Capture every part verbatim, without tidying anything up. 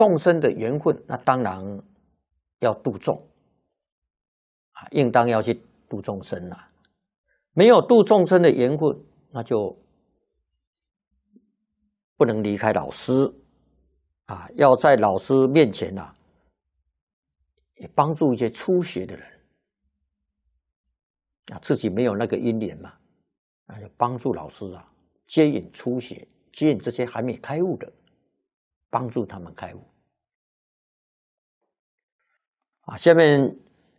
众生的缘分，那当然要度众啊，应当要去度众生啦、啊。没有度众生的缘分，那就不能离开老师啊，要在老师面前啊，也帮助一些初学的人啊，自己没有那个因缘嘛，啊，要帮助老师啊，接引初学，接引这些还没开悟的，帮助他们开悟。啊，下面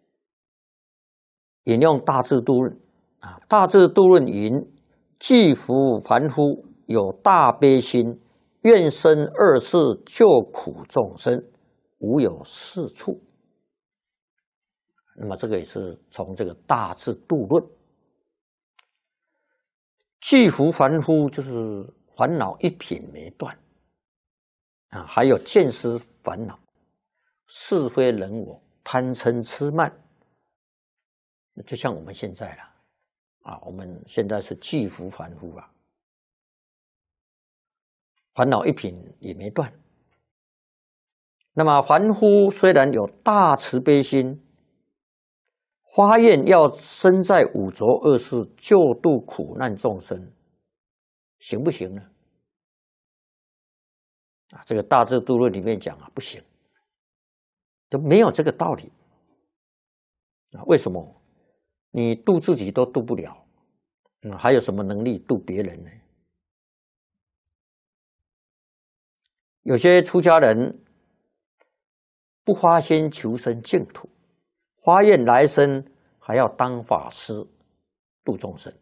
引用《大智度论》啊，《大智度论》云：“既夫凡夫有大悲心，愿生二世救苦众生，无有是处。”那么这个也是从这个《大智度论》，既夫凡夫就是烦恼一品没断啊，还有见思烦恼、是非人我、贪嗔痴慢，就像我们现在了啊，我们现在是既夫凡夫啊，烦恼一品也没断。那么凡夫虽然有大慈悲心，发愿要生在五浊恶世救度苦难众生，行不行呢？啊，这个《大智度论》里面讲啊，不行，都没有这个道理啊。为什么？你度自己都度不了，嗯，还有什么能力度别人呢？有些出家人不发心求生净土，发愿来生还要当法师度众生。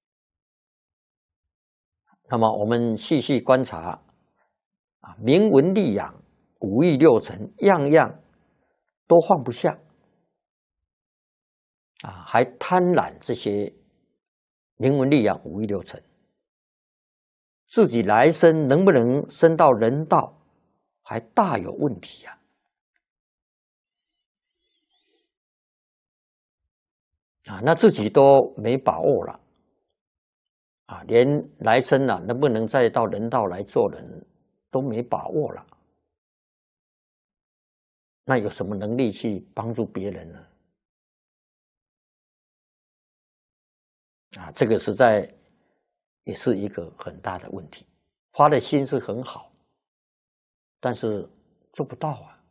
那么我们细细观察啊，名闻利养、五欲六尘，样样都放不下啊，还贪婪这些名闻利养、五欲六尘，自己来生能不能升到人道，还大有问题呀、啊！啊，那自己都没把握了啊，连来生啊能不能再到人道来做人都没把握了，那有什么能力去帮助别人呢？啊，这个实在也是一个很大的问题。发的心是很好，但是做不到啊。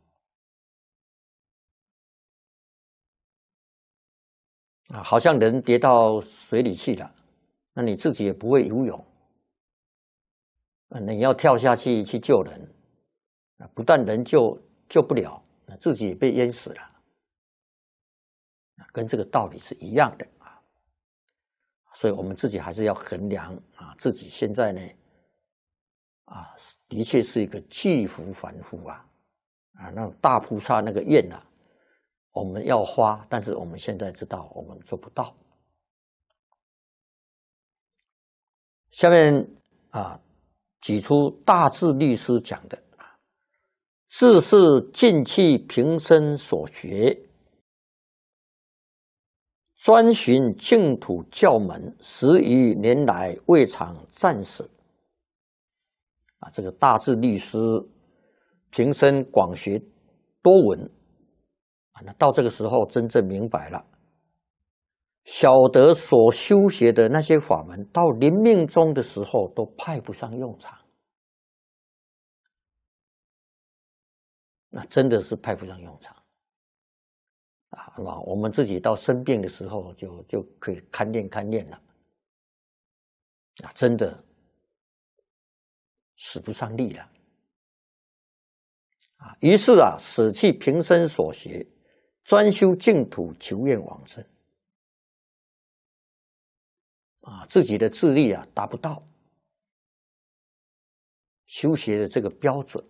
啊，好像人跌到水里去了，那你自己也不会游泳，啊，你要跳下去去救人，啊，不但人救救不了，自己也被淹死了，跟这个道理是一样的啊。所以我们自己还是要衡量啊，自己现在呢，啊，的确是一个既夫凡夫啊，啊，那大菩萨那个愿啊，我们要发，但是我们现在知道我们做不到。下面啊，举出大智律师讲的，自是尽弃平生所学，专寻净土教门，十余年来未尝暂时。啊，这个大智律师平生广学多闻啊，那到这个时候真正明白了，晓得所修学的那些法门，到临命终的时候都派不上用场，那真的是派不上用场啊！那我们自己到生病的时候就就可以勘验勘验了啊，真的使不上力了啊！于是啊，舍弃平生所学，专修净土，求愿往生。啊，自己的智力啊达不到修学的这个标准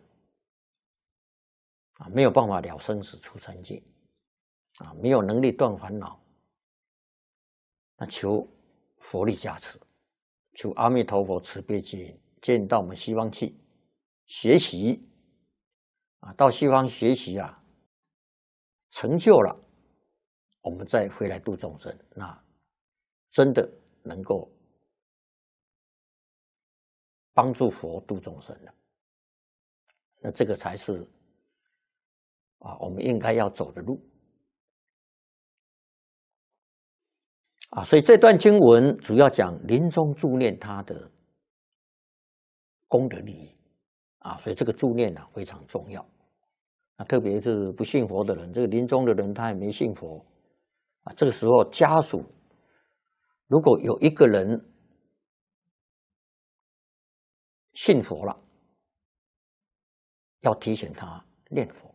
啊，没有办法了生死出三界啊，没有能力断烦恼，那求佛力加持，求阿弥陀佛慈悲接引，接引到我们西方去学习啊，到西方学习啊，成就了，我们再回来度众生，那真的能够帮助佛度众生的，那这个才是啊，我们应该要走的路啊。所以这段经文主要讲临终助念他的功德利益啊，所以这个助念啊非常重要啊，特别是不信佛的人，这个临终的人他也没信佛啊，这个时候家属如果有一个人信佛了，要提醒他念佛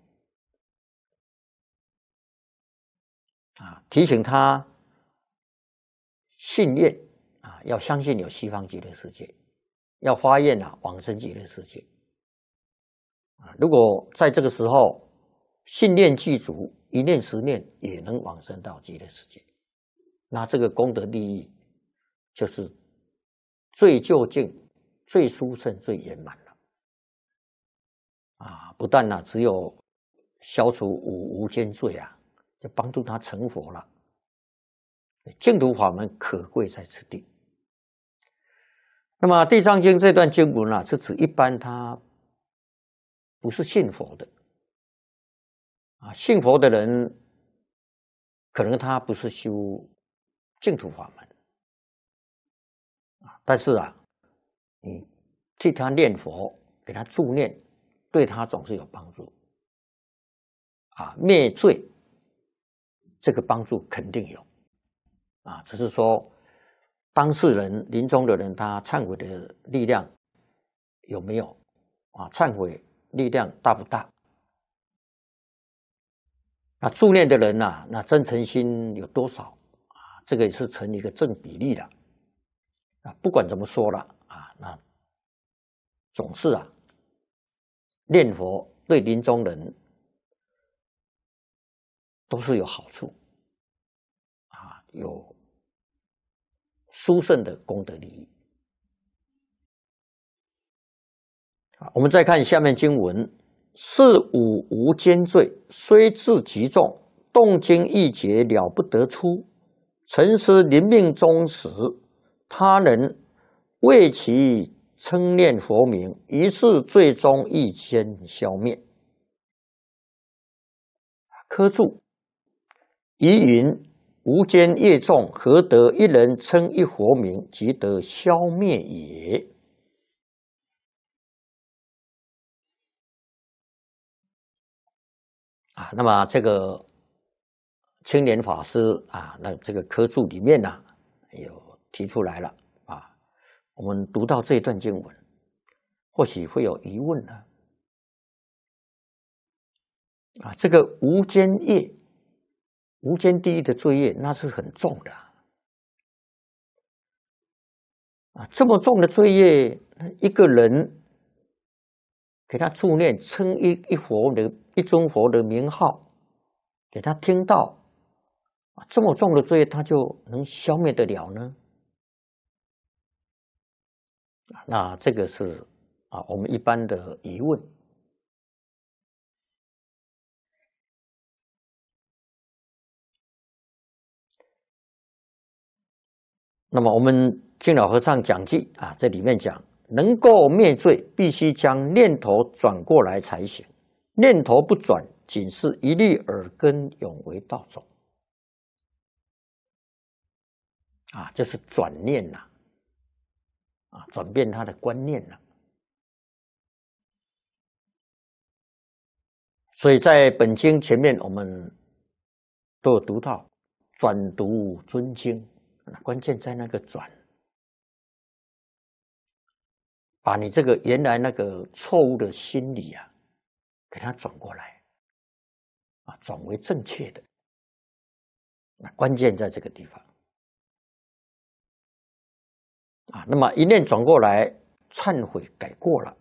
啊，提醒他信念啊，要相信有西方极乐世界，要发愿啊往生极乐世界啊。如果在这个时候信念具足，一念十念也能往生到极乐世界，那这个功德利益就是最究竟、最殊胜、最圆满了啊！不但呢、啊、只有消除五无间罪啊，就帮助他成佛了。净土法门可贵在此地。那么《地藏经》这段经文啊，是指一般他不是信佛的啊，信佛的人可能他不是修净土法门啊，但是啊，你替他念佛，给他助念，对他总是有帮助啊，灭罪这个帮助肯定有啊，只是说当事人临终的人他忏悔的力量有没有啊？忏悔力量大不大？那助念的人啊，那真诚心有多少啊？这个也是成一个正比例的啊。不管怎么说了啊，那总是啊，念佛对临终人都是有好处啊，有殊胜的功德利益。我们再看下面经文。是五无间罪，虽至极重，动经一劫了不得出。沉思临命终时，他人为其称念佛名，于是最终一间消灭。科注：疑云无间业重，何得一人称一佛名，即得消灭也？啊，那么这个青莲法师啊，那这个科注里面呢、啊，有提出来了啊。我们读到这一段经文，或许会有疑问呢。啊，这个无间业、无间地狱的罪业，那是很重的啊。这么重的罪业，一个人给他助念，称一一佛的一尊佛的名号，给他听到，这么重的罪业，他就能消灭得了呢？那这个是啊，我们一般的疑问。那么我们净老和尚讲记啊，这里面讲，能够灭罪，必须将念头转过来才行。念头不转，仅是一粒耳根，永为道种。啊，就是转念呐、啊，啊，转变他的观念了。所以在本经前面，我们都有读到转读尊经，关键在那个转，把你这个原来那个错误的心理啊，给它转过来，啊，转为正确的。那关键在这个地方啊。那么一念转过来，忏悔改过了，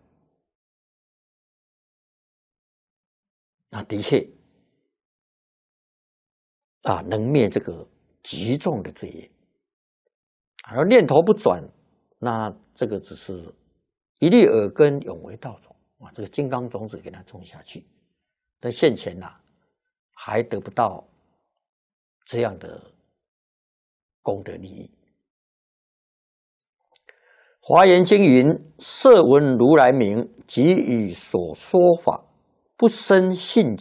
那的确啊，能灭这个极重的罪业。而念头不转，那这个只是一粒耳根，永为道种啊。这个金刚种子给它种下去，但现前呐、啊，还得不到这样的功德利益。华严经云：“设闻如来名，即以所说法，不生信